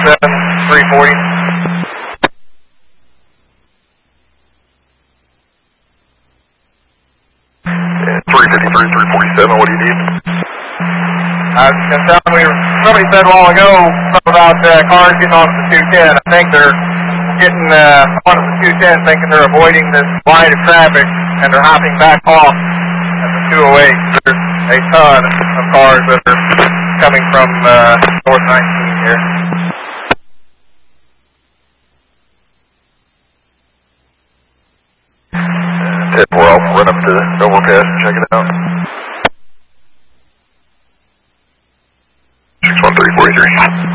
340. 347, what do you need? I was going to tell me, somebody said a while ago something about cars getting on the 210. I think they're getting on the 210 thinking they're avoiding this line of traffic and they're hopping back off at the 208. There's a ton of cars that are coming from North 19 here. We'll run up to the overpass and check it out. 61343.